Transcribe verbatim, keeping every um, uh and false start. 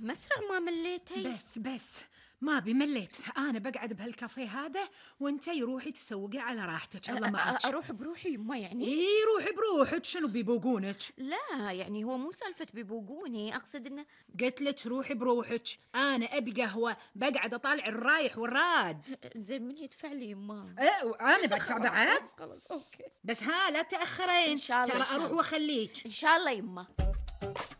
مسرع ما مليتي؟ بس بس ما بمليت، أنا بقعد بهالكافيه هذا وانتي روحي تسوقي على راحتك. الله معك. أروح بروحي يما يعني؟ إيه روحي بروحك، شنو بيبوقونك؟ لا يعني هو مو سالفة بيبوقوني، أقصد إنه قلت لك روحي بروحك، أنا أبي قهوة بقعد أطالع الرايح والراد. زين من يدفع لي يما؟ إيه وأنا بدفع خلاص بعد. خلاص خلاص أوكي بس ها لا تأخرين، إن شاء الله ترى إن شاء أروح الله وأخليك. إن شاء الله يما.